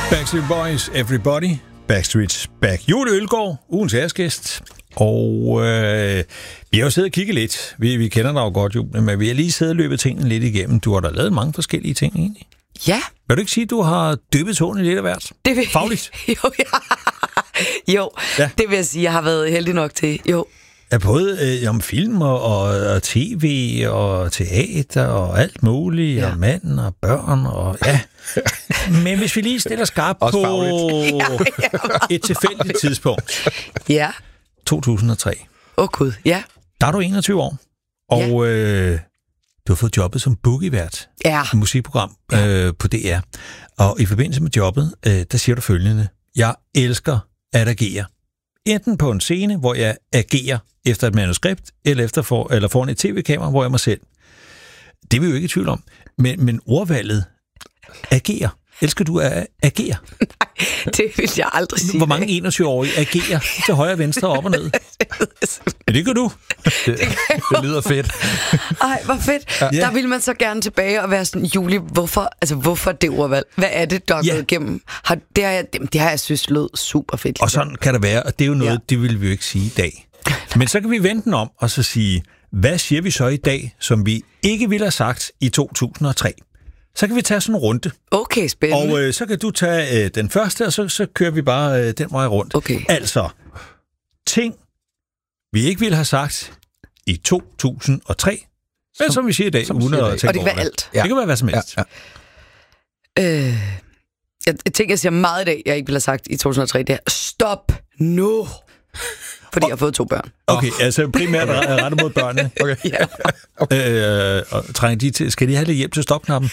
Backstreet Boys, Everybody, Backstreet's Back. Julie Ølgaard, ugens æresgæst. Og vi har jo siddet og kigget lidt. Vi kender dig jo godt, Julie, men vi har lige siddet og løbet tingene lidt igennem. Du har da lavet mange forskellige ting, egentlig. Ja. Vil du ikke sige, at du har dyppet tåen i lidt af hvert? Det vil... Fagligt? Jo, ja. Det vil jeg sige, jeg har været heldig nok til. Jo. Ja, både om film og tv og teater og alt muligt, ja. Og mand og børn og ja. Men hvis vi lige stiller skarpt på et tilfældigt tidspunkt. Ja. 2003. Gud, ja. Der er du 21 år, og du har fået jobbet som bookievært i et musikprogram på DR. Og i forbindelse med jobbet, der siger du følgende: jeg elsker at agere. Enten på en scene, hvor jeg agerer efter et manuskript, eller foran et tv-kamera, hvor jeg mig selv. Det er vi jo ikke i tvivl om. Men ordvalget agere. Elsker du at agere? Nej, det vil jeg aldrig sige. Hvor mange 21-årige agerer til højre og venstre, op og ned? Ja, det gør du. Det lyder fedt. Ej, hvor fedt. Ja. Der vil man så gerne tilbage og være sådan, Julie, hvorfor det ordvalg? Hvad er det, der er gået igennem? Det har jeg synes lød super fedt. Og sådan kan det være, og det er jo noget, det vil vi jo ikke sige i dag. Men så kan vi vente den om og så sige, hvad siger vi så i dag, som vi ikke ville have sagt i 2003? Så kan vi tage sådan en runde. Okay, spændende. Og så kan du tage den første, og så kører vi bare den vej rundt. Okay. Altså, ting, vi ikke ville have sagt i 2003, men som vi siger i dag, uden at tænke over det. Og det kan være alt. Ja. Det kan være hvad som helst. Ja. Jeg tænker, jeg siger meget i dag, jeg ikke ville have sagt i 2003, det er stop nu. Fordi jeg har fået 2 børn. Okay, altså primært rettet mod børnene. Okay. Ja. Og trænger de til, skal de have lidt hjælp til stopknappen?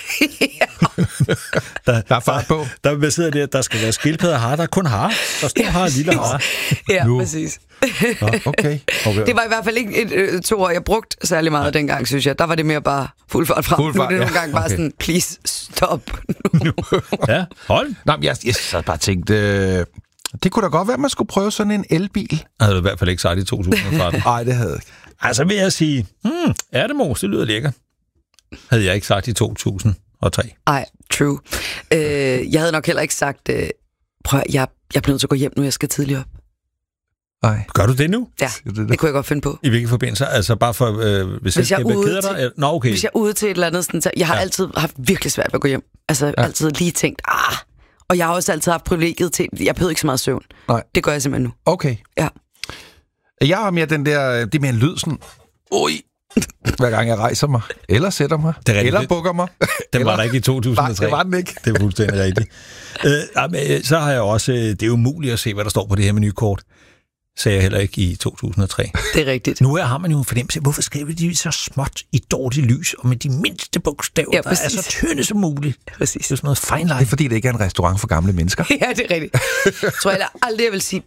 Der er fart på. Der baseret det, der skal være skildpadder har, der er kun har. Der står har lille har. Ja, præcis. Okay. Det var i hvert fald ikke 2 år, jeg brugte særlig meget dengang, synes jeg. Der var det mere bare fuld fart frem. Nu er det nogle gange bare sådan, please stop nu. Ja, hold. Nå, jeg så bare tænkte... Det kunne da godt være, at man skulle prøve sådan en elbil. Jeg havde i hvert fald ikke sagt i 2013. Nej, det havde jeg ikke. Altså vil jeg sige, ærtemos, det lyder lækkert. Havde jeg ikke sagt i 2003. Nej, true. Jeg havde nok heller ikke sagt, prøv jeg bliver nødt til at gå hjem nu, jeg skal tidligt op. Nej. Gør du det nu? Ja, det kunne jeg godt finde på. I hvilke forbindelser? Altså bare for, hvis jeg keder dig? Nå, okay. Hvis jeg er ude til et eller andet, sådan, så jeg har altid haft virkelig svært ved at gå hjem. Altså altid lige tænkt, og jeg har også altid haft privilegiet til, jeg behøver ikke så meget søvn. Nej. Det gør jeg simpelthen nu. Okay. Ja. Jeg har mere den der, det er mere en lyd sådan, hver gang jeg rejser mig, eller sætter mig, eller bukker mig. Den var der ikke i 2003. Nej, det var den ikke. Det er fuldstændig rigtigt. Så har jeg også, det er umuligt at se, hvad der står på det her menukort. Sagde jeg heller ikke i 2003. Det er rigtigt. Nu har man jo en fornemmelse af, hvorfor skriver de så småt i dårligt lys, og med de mindste bogstaver, der er så tynde som muligt. Præcis. Det er sådan noget fine line. Det er fordi, det ikke er en restaurant for gamle mennesker. Ja, det er rigtigt. Tror jeg aldrig, jeg vil sige,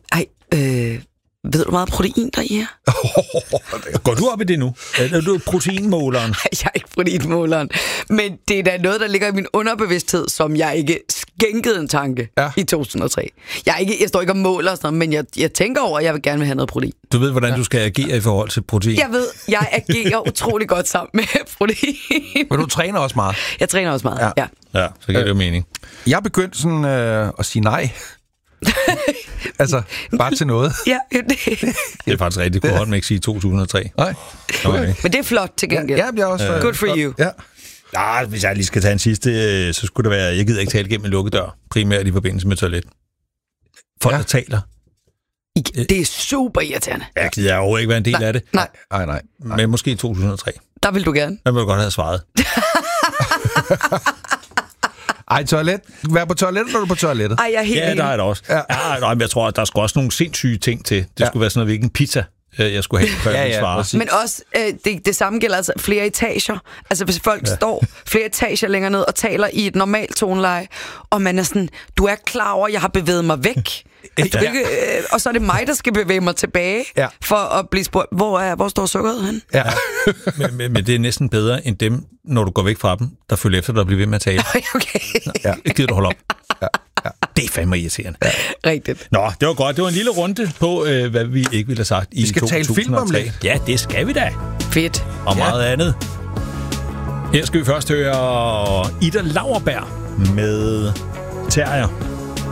ved du meget protein der i her? Går du op i det nu? Er du proteinmåleren? Nej, jeg er ikke proteinmåleren. Men det er da noget, der ligger i min underbevidsthed, som jeg ikke skænkede en tanke i 2003. Jeg står ikke og måler sådan noget, men jeg tænker over, at jeg vil gerne have noget protein. Du ved, hvordan du skal agere i forhold til protein? Jeg ved, jeg agerer utrolig godt sammen med protein. Men du træner også meget? Jeg træner også meget, ja. Ja, så giver det jo mening. Jeg er begyndt sådan at sige nej. Altså, bare til noget. Ja, det er faktisk rigtigt. Det kunne Holm ikke sige 2003. Nej. Okay. Men det er flot til gengæld. Ja, jeg også, good for you. Ja. Ja, hvis jeg lige skal tage en sidste, så skulle det være, jeg gider ikke tale gennem en lukket dør, primært i forbindelse med toilet. Folk, der taler. Det er super irriterende. Jeg gider overhovedet ikke være en del af det. Nej. Men måske i 2003. Der vil du gerne. Der vil du godt have svaret. Ej, toilet. Vær på toilettet, når du er på toilettet. Ej, jeg er helt der er det også. Ja, men jeg tror, at der skal også nogle sindssyge ting til. Det skulle være sådan noget, hvilken pizza jeg skulle have, før jeg ville svare. Men også, det samme gælder altså flere etager. Altså, hvis folk står flere etager længere ned og taler i et normalt toneleje, og man er sådan, du er klar over, at jeg har bevæget mig væk. Og så er det mig, der skal bevæge mig tilbage, for at blive spurgt, hvor står sukkeret hen? Ja. men det er næsten bedre end dem, når du går væk fra dem, der følger efter dig og bliver ved med at tale. Okay. Det gider du holde op. Ja. Det er fandme irriterende. Ja. Rigtigt. Nå, det var godt. Det var en lille runde på, hvad vi ikke ville have sagt i 2003. Vi skal tale film om lidt. Ja, det skal vi da. Fedt. Og meget andet. Her skal vi først høre Ida Lauerberg med Terrier.